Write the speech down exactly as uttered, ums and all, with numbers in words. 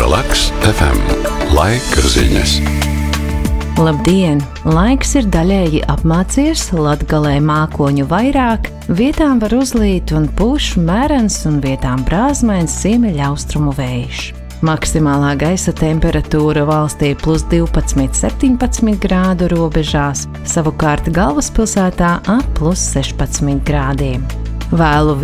Relaks F M. Laika ziņas. Labdien! Laiks ir daļēji apmācies, Latgalē mākoņu vairāk, vietām var uzlīt un pūš mērens un vietām brāzmains ziemeļaustrumu vējš. Maksimālā gaisa temperatūra valstī plus divpadsmit līdz septiņpadsmit grādu robežās, savukārt galvaspilsētā ap plus sešpadsmit grādiem. Vēlu